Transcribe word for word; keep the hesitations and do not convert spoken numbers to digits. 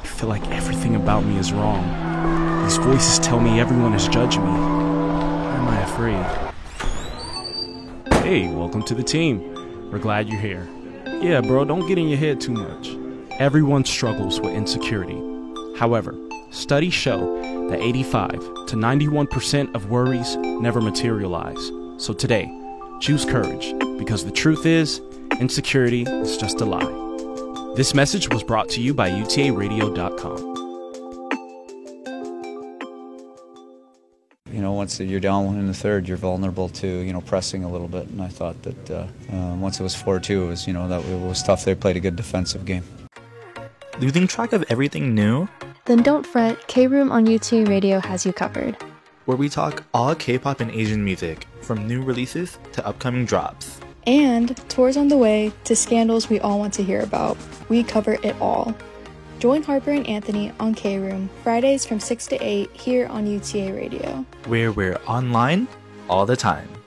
feel like everything about me is wrong. These voices tell me everyone is judging me. Why am I afraid? Hey, welcome to the team. We're glad you're here. Yeah, bro, don't get in your head too much. Everyone struggles with insecurity. However, studies show that eighty-five to ninety-one percent of worries never materialize. So today, choose courage, because the truth is, insecurity is just a lie. This message was brought to you by U T A radio dot com. You know, once you're down one in the third, you're vulnerable to, you know, pressing a little bit. And I thought that uh, uh, once it was four two, it was, you know, that it was tough. They played a good defensive game. Losing track of everything new? Then don't fret, K-Room on U T A Radio has you covered. Where we talk all K-pop and Asian music, from new releases to upcoming drops. And tours on the way to scandals we all want to hear about. We cover it all. Join Harper and Anthony on K-Room, Fridays from six to eight here on U T A Radio. Where we're online all the time.